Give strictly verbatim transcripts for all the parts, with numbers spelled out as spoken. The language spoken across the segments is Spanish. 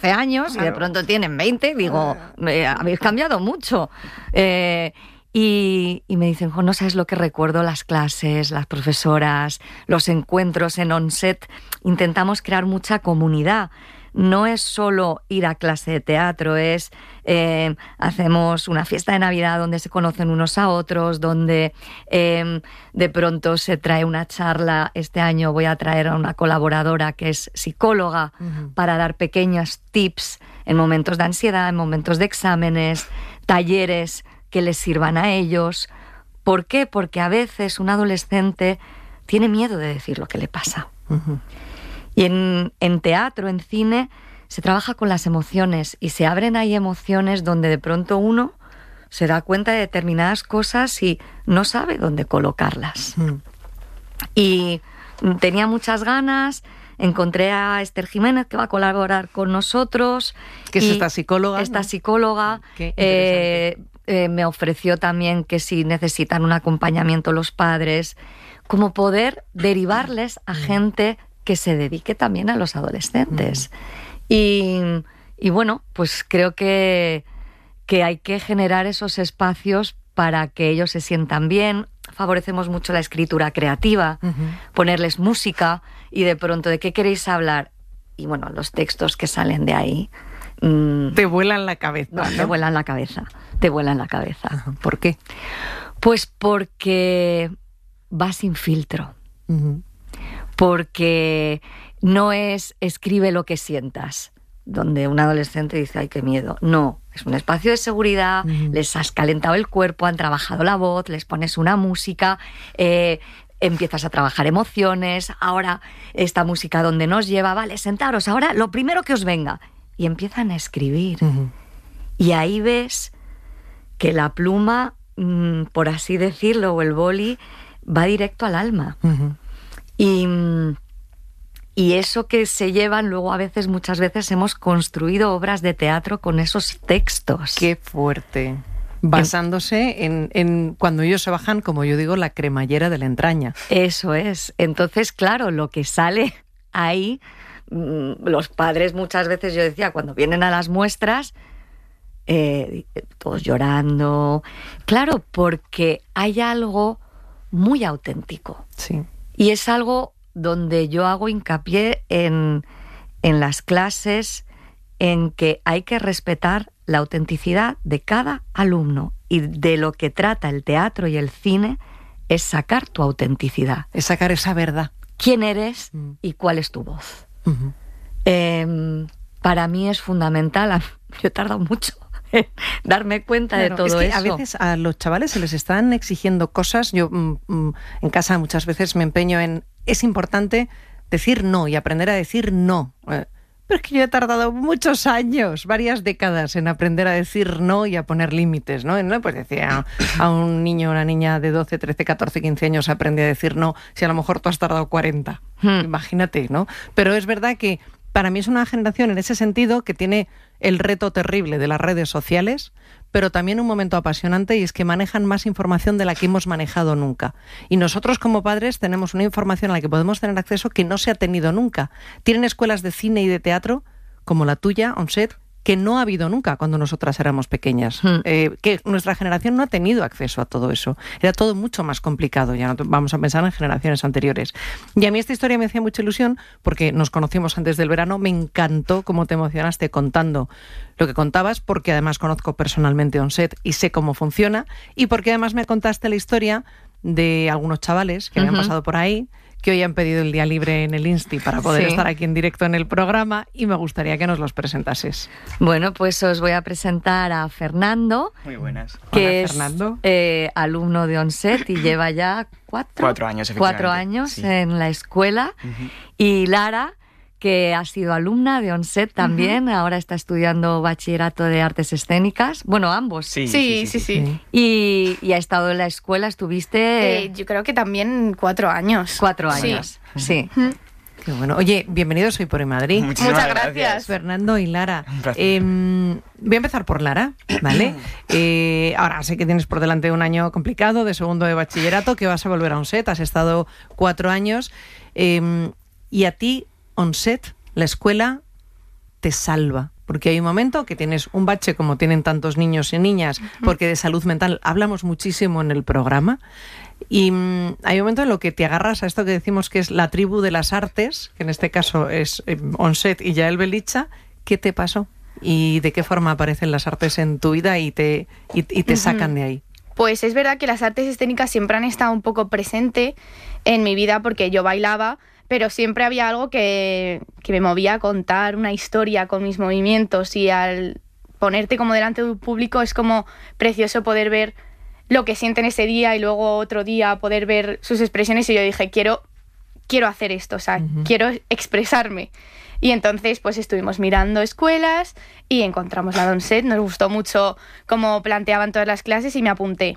doce años claro. y de pronto tienen veinte, digo, eh, habéis cambiado mucho. Eh, y, y me dicen, jo, no sabes lo que recuerdo, las clases, las profesoras, los encuentros en ONSET. Intentamos crear mucha comunidad. No es solo ir a clase de teatro, es eh, hacemos una fiesta de Navidad donde se conocen unos a otros, donde eh, de pronto se trae una charla. Este año voy a traer a una colaboradora que es psicóloga uh-huh. para dar pequeños tips en momentos de ansiedad, en momentos de exámenes, talleres que les sirvan a ellos. ¿Por qué? Porque a veces un adolescente tiene miedo de decir lo que le pasa. Uh-huh. Y en, en teatro, en cine, se trabaja con las emociones y se abren ahí emociones donde de pronto uno se da cuenta de determinadas cosas y no sabe dónde colocarlas. Mm. Y tenía muchas ganas, encontré a Esther Jiménez, que va a colaborar con nosotros. ¿Qué es esta psicóloga? Esta ¿no? psicóloga Qué eh, eh, me ofreció también que si necesitan un acompañamiento los padres, como poder derivarles a mm. gente que se dedique también a los adolescentes. Mm. Y, y bueno, pues creo que, que hay que generar esos espacios para que ellos se sientan bien. Favorecemos mucho la escritura creativa, uh-huh. ponerles música y de pronto, ¿de qué queréis hablar? Y bueno, los textos que salen de ahí... Mmm, te vuelan la cabeza. No, ¿no? Te vuelan la cabeza, te vuelan la cabeza. Uh-huh. ¿Por qué? Pues porque va sin filtro. Uh-huh. Porque no es escribe lo que sientas, donde un adolescente dice, ay, qué miedo. No, es un espacio de seguridad, uh-huh. les has calentado el cuerpo, han trabajado la voz, les pones una música, eh, empiezas a trabajar emociones, ahora esta música donde nos lleva, vale, sentaros, ahora lo primero que os venga. Y empiezan a escribir. Uh-huh. Y ahí ves que la pluma, mmm, por así decirlo, o el boli, va directo al alma. Uh-huh. Y, y eso que se llevan, luego a veces, muchas veces hemos construido obras de teatro con esos textos. ¡Qué fuerte! Basándose en, en cuando ellos se bajan, como yo digo, la cremallera de la entraña. Eso es. Entonces, claro, lo que sale ahí, los padres muchas veces, yo decía, cuando vienen a las muestras, eh, todos llorando. Claro, porque hay algo muy auténtico. Sí. Y es algo donde yo hago hincapié en, en las clases, en que hay que respetar la autenticidad de cada alumno. Y de lo que trata el teatro y el cine es sacar tu autenticidad. Es sacar esa verdad. ¿Quién eres mm. y cuál es tu voz? Uh-huh. Eh, para mí es fundamental. Yo he tardado mucho en darme cuenta claro, de todo es que eso. A veces a los chavales se les están exigiendo cosas. Yo mm, mm, en casa muchas veces me empeño en... Es importante decir no y aprender a decir no. Eh, pero es que yo he tardado muchos años, varias décadas en aprender a decir no y a poner límites, ¿no? No pues decía a un niño o una niña de doce, trece, catorce, quince años aprende a decir no, si a lo mejor tú has tardado cuarenta. Hmm. Imagínate, ¿no? Pero es verdad que para mí es una generación en ese sentido que tiene el reto terrible de las redes sociales, pero también un momento apasionante, y es que manejan más información de la que hemos manejado nunca. Y nosotros como padres tenemos una información a la que podemos tener acceso que no se ha tenido nunca. Tienen escuelas de cine y de teatro, como la tuya, ONSET, que no ha habido nunca cuando nosotras éramos pequeñas. Hmm. Eh, que nuestra generación no ha tenido acceso a todo eso. Era todo mucho más complicado, ya no vamos a pensar en generaciones anteriores. Y a mí esta historia me hacía mucha ilusión porque nos conocimos antes del verano, me encantó cómo te emocionaste contando lo que contabas, porque además conozco personalmente ONSET y sé cómo funciona, y porque además me contaste la historia de algunos chavales que uh-huh. habían pasado por ahí, que hoy han pedido el día libre en el Insti para poder sí. estar aquí en directo en el programa, y me gustaría que nos los presentases. Bueno, pues os voy a presentar a Fernando. Muy buenas. Que Hola, Fernando. es eh, alumno de ONSET y lleva ya cuatro, cuatro años, efectivamente. Cuatro años sí. en la escuela. Uh-huh. Y Lara, que ha sido alumna de ONSET también, uh-huh. ahora está estudiando bachillerato de artes escénicas. Bueno, ambos. Sí, sí, sí. sí, sí. sí. Y, y ha estado en la escuela, estuviste... Eh, yo creo que también cuatro años. Cuatro años, sí. sí. Uh-huh. Qué bueno. Oye, bienvenidos hoy por Madrid. Muchísimas Muchas gracias. gracias. Fernando y Lara. Eh, voy a empezar por Lara, ¿vale? eh, ahora sé que tienes por delante un año complicado de segundo de bachillerato, que vas a volver a ONSET, has estado cuatro años. Eh, y a ti, ONSET, la escuela, te salva. Porque hay un momento que tienes un bache, como tienen tantos niños y niñas, porque de salud mental hablamos muchísimo en el programa. Y mmm, hay un momento en lo que te agarras a esto que decimos que es la tribu de las artes, que en este caso es eh, Onset y Yael Belitza. ¿Qué te pasó? ¿Y de qué forma aparecen las artes en tu vida y te, y, y te sacan de ahí? Pues es verdad que las artes escénicas siempre han estado un poco presente en mi vida porque yo bailaba, pero siempre había algo que, que me movía a contar una historia con mis movimientos, y al ponerte como delante de un público es como precioso poder ver lo que sienten ese día y luego otro día poder ver sus expresiones, y yo dije, quiero, quiero hacer esto, o sea, uh-huh. quiero expresarme. Y entonces pues estuvimos mirando escuelas y encontramos la Onset, nos gustó mucho cómo planteaban todas las clases y me apunté.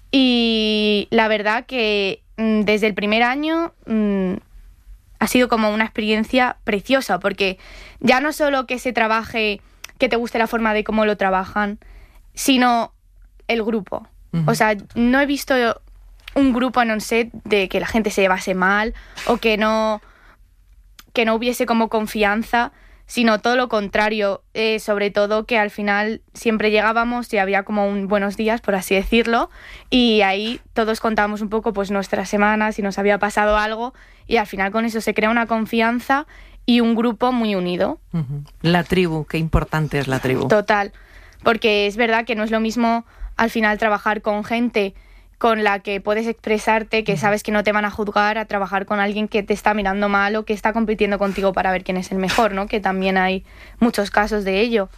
Y la verdad que mmm, desde el primer año mmm, ha sido como una experiencia preciosa, porque ya no solo que se trabaje, que te guste la forma de cómo lo trabajan, sino el grupo. Uh-huh. O sea, no he visto un grupo en Onset de que la gente se llevase mal o que no... que no hubiese como confianza, sino todo lo contrario, eh, sobre todo que al final siempre llegábamos y había como un buenos días, por así decirlo, y ahí todos contábamos un poco pues nuestras semanas, si nos había pasado algo, y al final con eso se crea una confianza y un grupo muy unido. Uh-huh. La tribu, qué importante es la tribu. Total, porque es verdad que no es lo mismo al final trabajar con gente con la que puedes expresarte, que sabes que no te van a juzgar, a trabajar con alguien que te está mirando mal o que está compitiendo contigo para ver quién es el mejor, ¿no? Que también hay muchos casos de ello.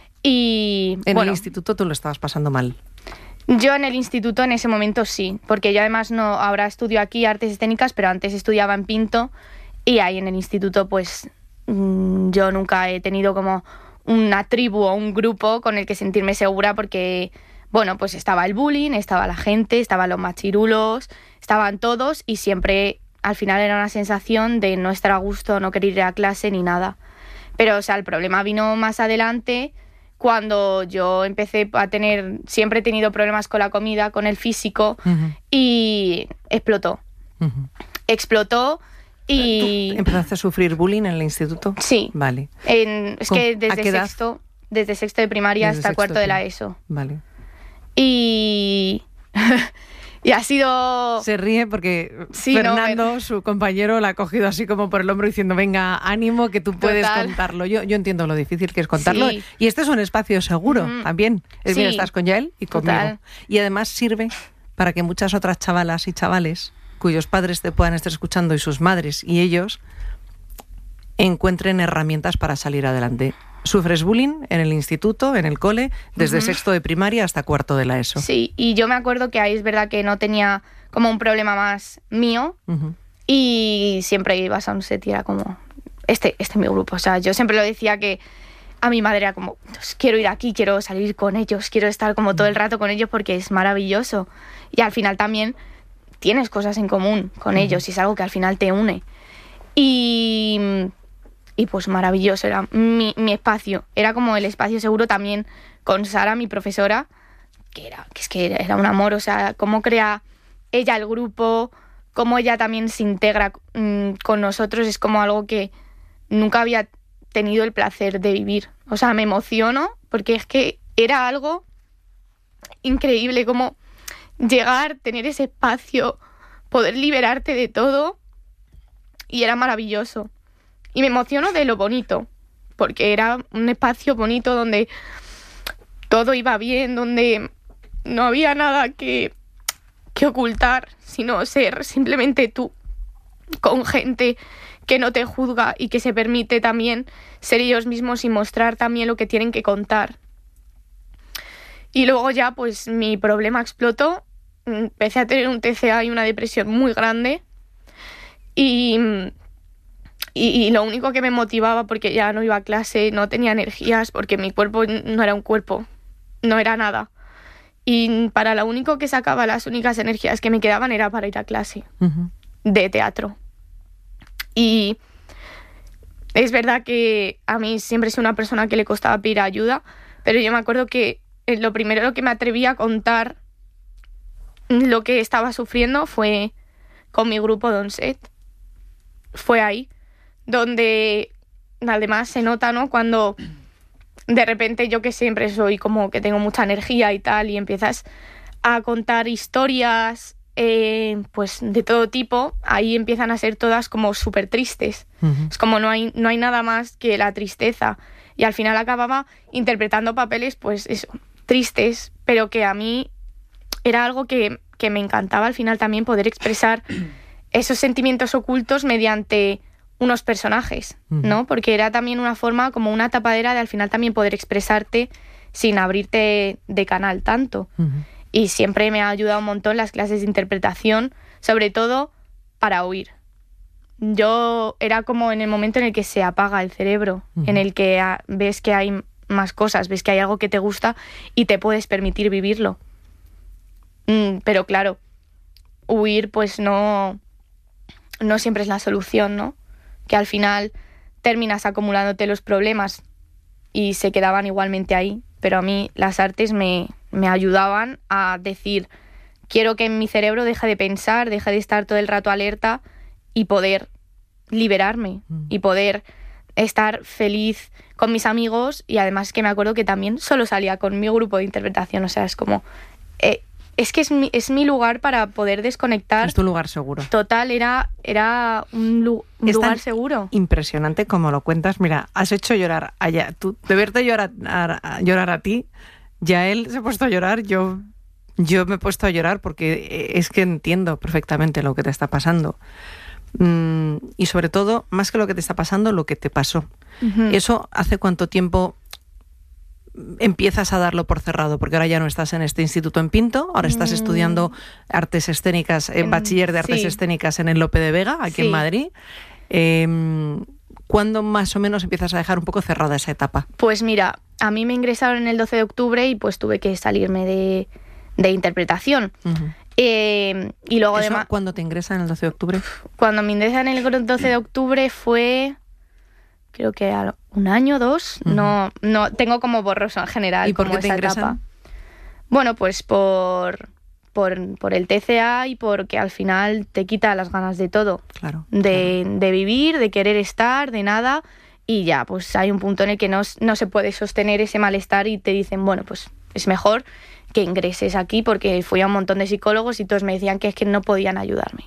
Y en bueno, el instituto tú lo estabas pasando mal. Yo en el instituto en ese momento sí, porque yo además no ahora estudio aquí artes escénicas, pero antes estudiaba en Pinto, y ahí en el instituto pues mmm, yo nunca he tenido como una tribu o un grupo con el que sentirme segura, porque bueno, pues estaba el bullying, estaba la gente, estaban los machirulos, estaban todos, y siempre al final era una sensación de no estar a gusto, no querer ir a clase ni nada. Pero, o sea, el problema vino más adelante, cuando yo empecé a tener, siempre he tenido problemas con la comida, con el físico, uh-huh. y explotó. Uh-huh. Explotó y... ¿Empezaste a sufrir bullying en el instituto? Sí. Vale. En, es que desde sexto, desde sexto de primaria desde hasta cuarto de, de la ESO. Vale. Y, y ha sido... Se ríe porque sí, Fernando, no, su compañero, la ha cogido así como por el hombro diciendo, venga, ánimo, que tú puedes Total. contarlo. Yo, yo entiendo lo difícil que es contarlo. Sí. Y este es un espacio seguro mm. también. Es sí. bien, estás con Yael y conmigo. Total. Y además sirve para que muchas otras chavalas y chavales cuyos padres te puedan estar escuchando, y sus madres y ellos, encuentren herramientas para salir adelante. ¿Sufres bullying en el instituto, en el cole, desde uh-huh. sexto de primaria hasta cuarto de la ESO? Sí, y yo me acuerdo que ahí es verdad que no tenía como un problema más mío, uh-huh. y siempre ibas a un set y era como, este, este es mi grupo. O sea, yo siempre lo decía que a mi madre era como, quiero ir aquí, quiero salir con ellos, quiero estar como todo el rato con ellos porque es maravilloso. Y al final también tienes cosas en común con uh-huh. ellos, y es algo que al final te une. Y... Y pues maravilloso, era mi, mi espacio. Era como el espacio seguro también con Sara, mi profesora, que, era, que es que era, era un amor. O sea, cómo crea ella el grupo, cómo ella también se integra mmm, con nosotros, es como algo que nunca había tenido el placer de vivir. O sea, me emociono porque es que era algo increíble, como llegar, tener ese espacio, poder liberarte de todo, y era maravilloso. Y me emociono de lo bonito, porque era un espacio bonito donde todo iba bien, donde no había nada que, que ocultar, sino ser simplemente tú, con gente que no te juzga y que se permite también ser ellos mismos y mostrar también lo que tienen que contar. Y luego ya pues mi problema explotó, empecé a tener un T C A y una depresión muy grande, y... Y, y lo único que me motivaba, porque ya no iba a clase, no tenía energías, porque mi cuerpo no era un cuerpo, no era nada. Y para lo único que sacaba, las únicas energías que me quedaban era para ir a clase uh-huh. de teatro. Y es verdad que a mí siempre soy una persona que le costaba pedir ayuda, pero yo me acuerdo que lo primero que me atreví a contar lo que estaba sufriendo fue con mi grupo de Onset. Fue ahí donde además se nota, ¿no? Cuando de repente yo que siempre soy como que tengo mucha energía y tal, y empiezas a contar historias eh, pues de todo tipo, ahí empiezan a ser todas como súper tristes. Uh-huh. Es como no hay, no hay nada más que la tristeza. Y al final acababa interpretando papeles, pues eso, tristes, pero que a mí era algo que, que me encantaba al final también poder expresar esos sentimientos ocultos mediante unos personajes, ¿no? Porque era también una forma, como una tapadera de al final también poder expresarte sin abrirte de canal tanto. Uh-huh. Y siempre me ha ayudado un montón las clases de interpretación, sobre todo para oír. Yo era como en el momento en el que se apaga el cerebro, uh-huh. en el que a, ves que hay más cosas, ves que hay algo que te gusta y te puedes permitir vivirlo. Mm, pero claro, huir pues no, no siempre es la solución, ¿no? Que al final terminas acumulándote los problemas y se quedaban igualmente ahí. Pero a mí las artes me, me ayudaban a decir, quiero que mi cerebro deje de pensar, deje de estar todo el rato alerta y poder liberarme mm. y poder estar feliz con mis amigos. Y además que me acuerdo que también solo salía con mi grupo de interpretación, o sea, es como... Eh, es que es mi, es mi lugar para poder desconectar. Es tu lugar seguro. Total, era, era un, lu, un lugar seguro. Impresionante como lo cuentas. Mira, has hecho llorar allá. Tú, de verte llorar a, a, llorar a ti, ya él se ha puesto a llorar, yo, yo me he puesto a llorar porque es que entiendo perfectamente lo que te está pasando. Mm, y sobre todo, más que lo que te está pasando, lo que te pasó. Uh-huh. ¿Eso hace cuánto tiempo empiezas a darlo por cerrado? Porque ahora ya no estás en este instituto en Pinto, ahora estás mm. estudiando artes escénicas, eh, bachiller de artes sí. escénicas en el Lope de Vega, aquí sí. en Madrid. Eh, ¿Cuándo más o menos empiezas a dejar un poco cerrada esa etapa? Pues mira, a mí me ingresaron en el doce de octubre y pues tuve que salirme de, de interpretación. Uh-huh. Eh, y luego ¿Eso además, cuándo te ingresan el doce de octubre? Cuando me ingresan en el doce de octubre fue... creo que a un año, dos, uh-huh. no, no tengo como borroso en general. ¿Y por como qué te esa ingresan? Etapa. Bueno, pues por, por, por el T C A y porque al final te quita las ganas de todo. Claro. De, claro. de vivir, de querer estar, de nada. Y ya, pues hay un punto en el que no, no se puede sostener ese malestar y te dicen, bueno, pues es mejor que ingreses aquí, porque fui a un montón de psicólogos y todos me decían que es que no podían ayudarme.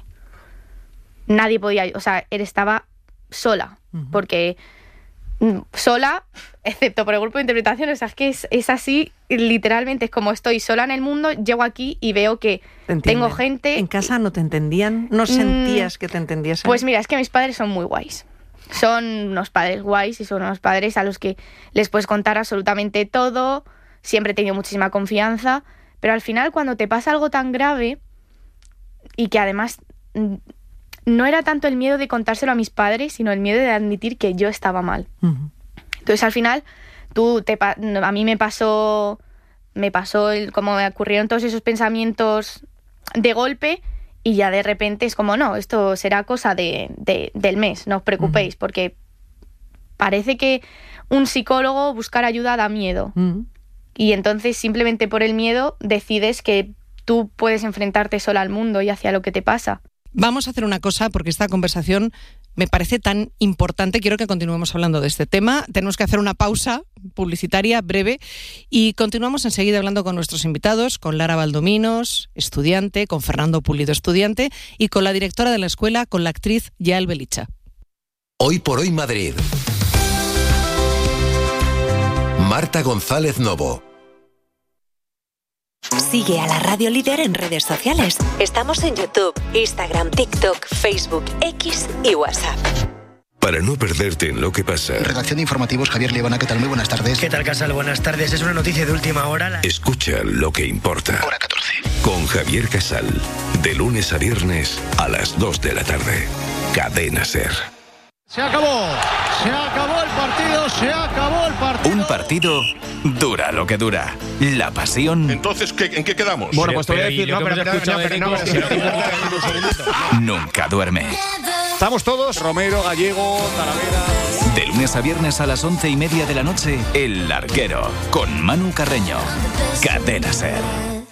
Nadie podía, o sea, él estaba sola, uh-huh. porque... sola, excepto por el grupo de interpretación, o sea, es que es, es así, literalmente, es como estoy sola en el mundo, llego aquí y veo que tengo gente... ¿En casa no te entendían? ¿No sentías que te entendiesen? Pues mira, es que mis padres son muy guays. Son unos padres guays y son unos padres a los que les puedes contar absolutamente todo, siempre he tenido muchísima confianza, pero al final cuando te pasa algo tan grave y que además... no era tanto el miedo de contárselo a mis padres, sino el miedo de admitir que yo estaba mal. Uh-huh. Entonces, al final, tú te a mí me pasó, me pasó el, como me ocurrieron todos esos pensamientos de golpe y ya de repente es como, no, esto será cosa de, de, del mes, no os preocupéis, uh-huh. porque parece que un psicólogo buscar ayuda da miedo. Uh-huh. Y entonces, simplemente por el miedo, decides que tú puedes enfrentarte sola al mundo y hacia lo que te pasa. Vamos a hacer una cosa, porque esta conversación me parece tan importante. Quiero que continuemos hablando de este tema. Tenemos que hacer una pausa publicitaria breve y continuamos enseguida hablando con nuestros invitados, con Lara Valdominos, estudiante, con Fernando Pulido, estudiante, y con la directora de la escuela, con la actriz Yael Belicha. Hoy por hoy Madrid. Marta González Novo. Sigue a la Radio Líder en redes sociales. Estamos en YouTube, Instagram, TikTok, Facebook, X y WhatsApp. Para no perderte en lo que pasa. Redacción de informativos, Javier Liebana, ¿qué tal? Muy buenas tardes. ¿Qué tal, Casal? Buenas tardes. Es una noticia de última hora. La... Escucha lo que importa. Hora catorce. Con Javier Casal. De lunes a viernes a las dos de la tarde. Cadena SER. Se acabó, se acabó el partido, se acabó el partido. Un partido dura lo que dura. La pasión. Entonces, ¿qué, ¿en qué quedamos? Bueno, pues te voy a decir, no, pero, pero, no, pero no, no, nunca duerme. Estamos todos, Romero, Gallego, Talavera. De lunes a viernes a las once y media de la noche, El Larguero, con Manu Carreño. Cadena SER.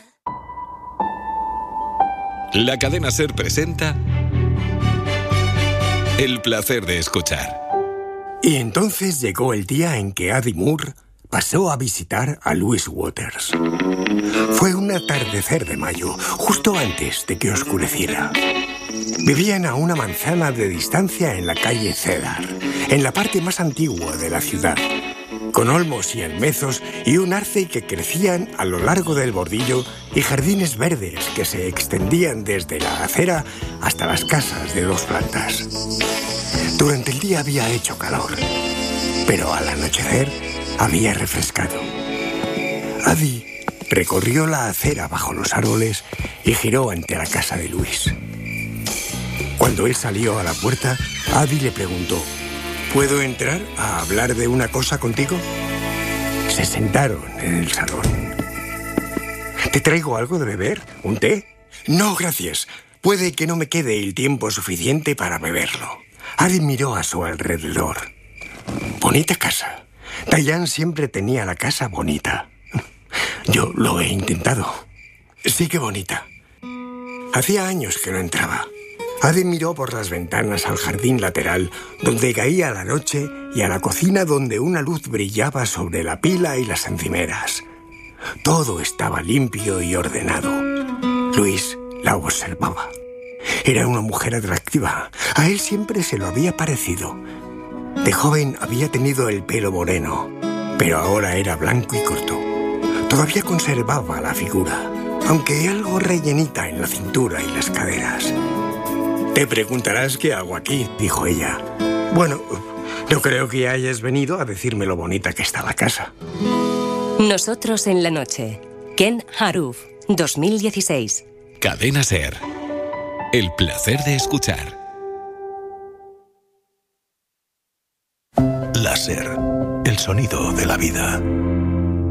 La Cadena SER presenta... El placer de escuchar. Y entonces llegó el día en que Addie Moore pasó a visitar a Louise Waters. Fue un atardecer de mayo, justo antes de que oscureciera. Vivían a una manzana de distancia en la calle Cedar, en la parte más antigua de la ciudad, con olmos y almezos y un arce que crecían a lo largo del bordillo y jardines verdes que se extendían desde la acera hasta las casas de dos plantas. Durante el día había hecho calor, pero al anochecer había refrescado. Addie recorrió la acera bajo los árboles y giró ante la casa de Luis. Cuando él salió a la puerta, Addie le preguntó: ¿puedo entrar a hablar de una cosa contigo? Se sentaron en el salón. ¿Te traigo algo de beber? ¿Un té? No, gracias. Puede que no me quede el tiempo suficiente para beberlo. Addie miró a su alrededor. Bonita casa. Diane siempre tenía la casa bonita. Yo lo he intentado. Sí que bonita. Hacía años que no entraba. Addie miró por las ventanas al jardín lateral, donde caía la noche, y a la cocina, donde una luz brillaba sobre la pila y las encimeras. Todo estaba limpio y ordenado. Luis la observaba. Era una mujer atractiva. A él siempre se lo había parecido. De joven había tenido el pelo moreno, pero ahora era blanco y corto. Todavía conservaba la figura, aunque algo rellenita en la cintura y las caderas. Te preguntarás qué hago aquí, dijo ella. Bueno, no creo que hayas venido a decirme lo bonita que está la casa. Nosotros en la noche. Ken Haruf, dos mil dieciséis. Cadena SER. El placer de escuchar. La SER, el sonido de la vida.